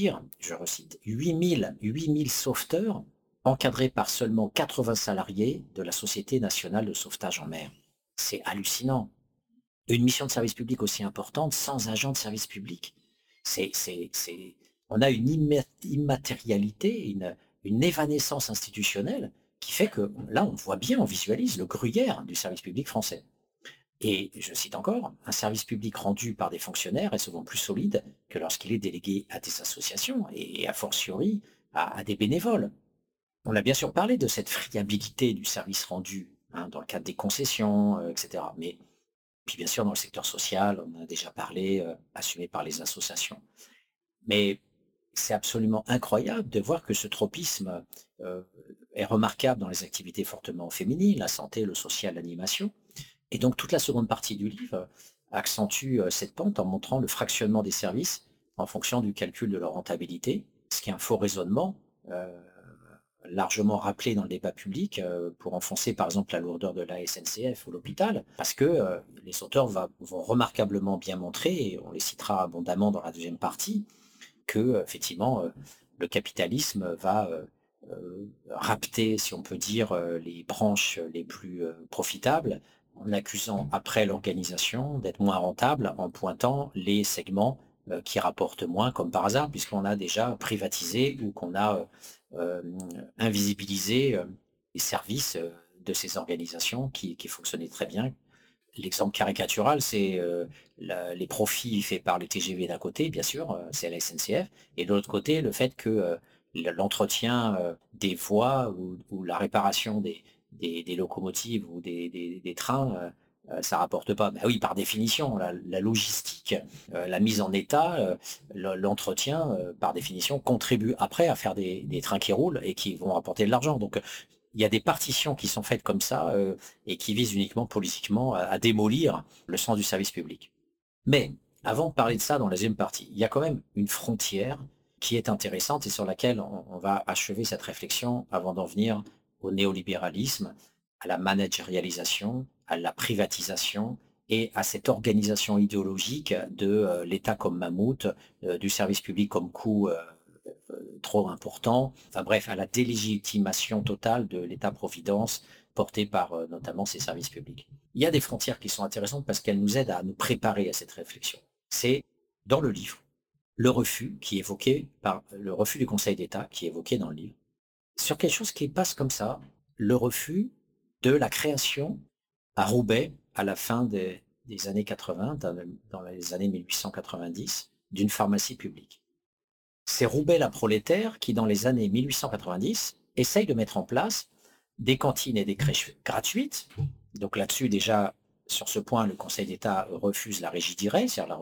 je recite, 8 000 sauveteurs encadrés par seulement 80 salariés de la Société nationale de sauvetage en mer. C'est hallucinant. Une mission de service public aussi importante sans agent de service public. On a une immatérialité, une évanescence institutionnelle qui fait que là, on voit bien, on visualise le gruyère du service public français. Et je cite encore, un service public rendu par des fonctionnaires est souvent plus solide que lorsqu'il est délégué à des associations et a fortiori à des bénévoles. On a bien sûr parlé de cette friabilité du service rendu hein, dans le cadre des concessions, etc. Mais puis bien sûr dans le secteur social, on en a déjà parlé, assumé par les associations. Mais c'est absolument incroyable de voir que ce tropisme est remarquable dans les activités fortement féminines, la santé, le social, l'animation. Et donc toute la seconde partie du livre accentue cette pente en montrant le fractionnement des services en fonction du calcul de leur rentabilité, ce qui est un faux raisonnement largement rappelé dans le débat public pour enfoncer par exemple la lourdeur de la SNCF ou l'hôpital, parce que les auteurs vont remarquablement bien montrer, et on les citera abondamment dans la deuxième partie, que effectivement le capitalisme va rapter, si on peut dire, les branches les plus profitables, en accusant après l'organisation d'être moins rentable, en pointant les segments qui rapportent moins, comme par hasard, puisqu'on a déjà privatisé ou qu'on a invisibilisé les services de ces organisations qui fonctionnaient très bien. L'exemple caricatural, c'est les profits faits par le TGV d'un côté, bien sûr, c'est la SNCF, et de l'autre côté, le fait que l'entretien des voies ou la réparation des locomotives ou des trains, ça rapporte pas. Ben oui, par définition, la logistique, la mise en état, l'entretien, par définition, contribue après à faire des trains qui roulent et qui vont rapporter de l'argent. Donc, il y a des partitions qui sont faites comme ça et qui visent uniquement politiquement à démolir le sens du service public. Mais avant de parler de ça dans la deuxième partie, il y a quand même une frontière qui est intéressante et sur laquelle on va achever cette réflexion avant d'en venir au néolibéralisme, à la managérialisation, à la privatisation et à cette organisation idéologique de l'État comme mammouth, du service public comme coût trop important, enfin bref, à la délégitimation totale de l'État-providence porté par notamment ces services publics. Il y a des frontières qui sont intéressantes parce qu'elles nous aident à nous préparer à cette réflexion. C'est dans le livre, le refus qui est évoqué par le refus du Conseil d'État qui est évoqué dans le livre, sur quelque chose qui passe comme ça, le refus de la création à Roubaix à la fin des années 80, dans les années 1890, d'une pharmacie publique. C'est Roubaix la prolétaire qui, dans les années 1890, essaye de mettre en place des cantines et des crèches gratuites. Donc là-dessus, déjà, sur ce point, le Conseil d'État refuse la régie directe, c'est-à-dire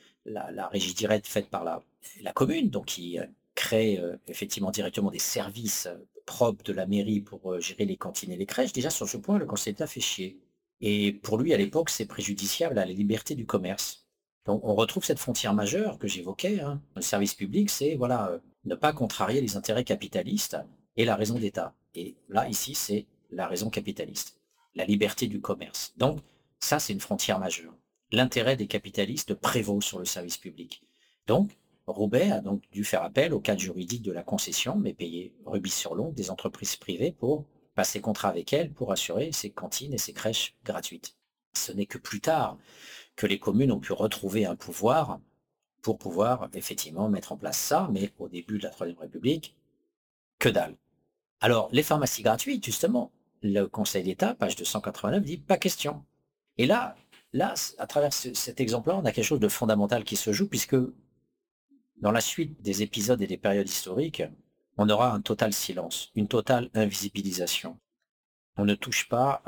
la régie directe faite par la commune, donc qui crée effectivement directement des services propres de la mairie pour gérer les cantines et les crèches. Déjà, sur ce point, le Conseil d'État fait chier. Et pour lui, à l'époque, c'est préjudiciable à la liberté du commerce. Donc, on retrouve cette frontière majeure que j'évoquais. Hein. Le service public, c'est voilà, ne pas contrarier les intérêts capitalistes et la raison d'État. Et là, ici, c'est la raison capitaliste, la liberté du commerce. Donc, ça, c'est une frontière majeure. L'intérêt des capitalistes prévaut sur le service public. Donc, Roubaix a donc dû faire appel au cadre juridique de la concession, mais payer rubis sur l'ongle des entreprises privées pour passer contrat avec elles pour assurer ces cantines et ces crèches gratuites. Ce n'est que plus tard que les communes ont pu retrouver un pouvoir pour pouvoir effectivement mettre en place ça, mais au début de la Troisième République, que dalle. Alors, les pharmacies gratuites, justement, le Conseil d'État, page 289, dit pas question. Et là, à travers cet exemple-là, on a quelque chose de fondamental qui se joue, puisque dans la suite des épisodes et des périodes historiques, on aura un total silence, une totale invisibilisation. On ne touche pas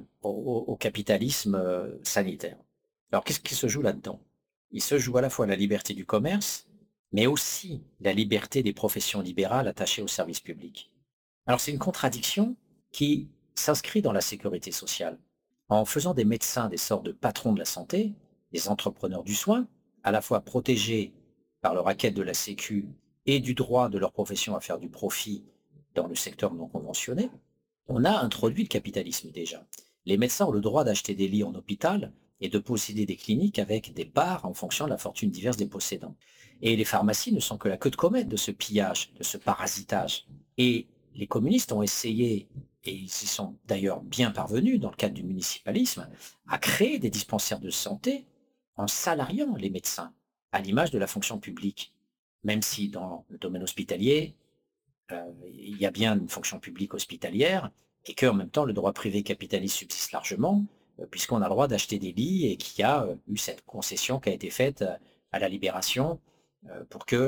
au capitalisme sanitaire. Alors, qu'est-ce qui se joue là-dedans? Il se joue à la fois la liberté du commerce, mais aussi la liberté des professions libérales attachées au service public. Alors, c'est une contradiction qui s'inscrit dans la sécurité sociale. En faisant des médecins des sortes de patrons de la santé, des entrepreneurs du soin, à la fois protégés par le racket de la Sécu et du droit de leur profession à faire du profit dans le secteur non conventionné, on a introduit le capitalisme déjà. Les médecins ont le droit d'acheter des lits en hôpital et de posséder des cliniques avec des parts en fonction de la fortune diverse des possédants. Et les pharmacies ne sont que la queue de comète de ce pillage, de ce parasitage. Et les communistes ont essayé, et ils y sont d'ailleurs bien parvenus dans le cadre du municipalisme, à créer des dispensaires de santé en salariant les médecins, à l'image de la fonction publique. Même si dans le domaine hospitalier, il y a bien une fonction publique hospitalière et qu'en même temps le droit privé capitaliste subsiste largement, puisqu'on a le droit d'acheter des lits et qu'il y a eu cette concession qui a été faite à la Libération pour que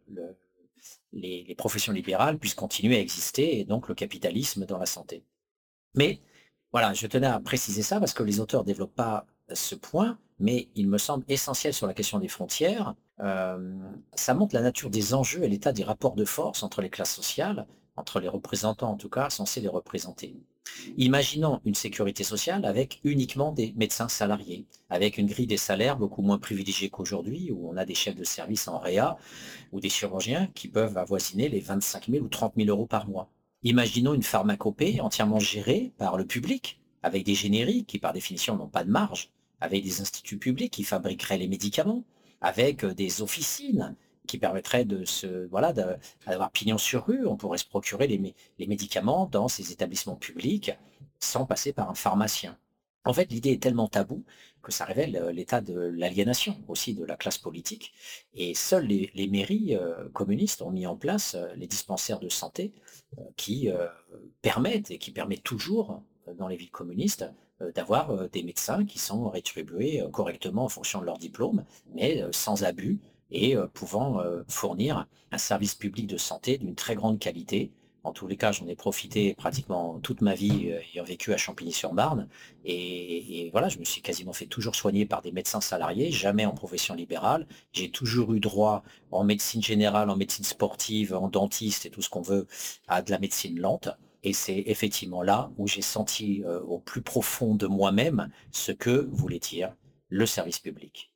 les professions libérales puissent continuer à exister et donc le capitalisme dans la santé. Mais voilà, je tenais à préciser ça parce que les auteurs ne développent pas ce point, mais il me semble essentiel sur la question des frontières. Ça montre la nature des enjeux et l'état des rapports de force entre les classes sociales, entre les représentants en tout cas, censés les représenter. Imaginons une sécurité sociale avec uniquement des médecins salariés, avec une grille des salaires beaucoup moins privilégiée qu'aujourd'hui, où on a des chefs de service en réa ou des chirurgiens qui peuvent avoisiner les 25 000 ou 30 000 euros par mois. Imaginons une pharmacopée entièrement gérée par le public, avec des génériques qui par définition n'ont pas de marge, avec des instituts publics qui fabriqueraient les médicaments, avec des officines qui permettraient voilà, d'avoir pignon sur rue. On pourrait se procurer les médicaments dans ces établissements publics sans passer par un pharmacien. En fait, l'idée est tellement taboue que ça révèle l'état de l'aliénation aussi de la classe politique. Et seules les mairies communistes ont mis en place les dispensaires de santé qui permettent et qui permettent toujours dans les villes communistes d'avoir des médecins qui sont rétribués correctement en fonction de leur diplôme, mais sans abus et pouvant fournir un service public de santé d'une très grande qualité. En tous les cas, j'en ai profité pratiquement toute ma vie ayant vécu à Champigny-sur-Marne. Et voilà, je me suis quasiment fait toujours soigner par des médecins salariés, jamais en profession libérale. J'ai toujours eu droit en médecine générale, en médecine sportive, en dentiste et tout ce qu'on veut à de la médecine lente. Et c'est effectivement là où j'ai senti au plus profond de moi-même ce que voulait dire le service public.